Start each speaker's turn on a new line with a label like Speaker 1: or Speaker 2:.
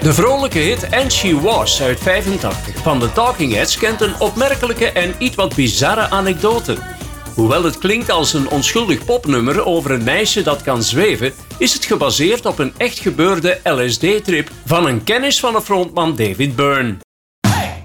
Speaker 1: De vrolijke hit And She Was uit 85 van de Talking Heads kent een opmerkelijke en iets wat bizarre anekdote. Hoewel het klinkt als een onschuldig popnummer over een meisje dat kan zweven, is het gebaseerd op een echt gebeurde LSD-trip van een kennis van de frontman David Byrne.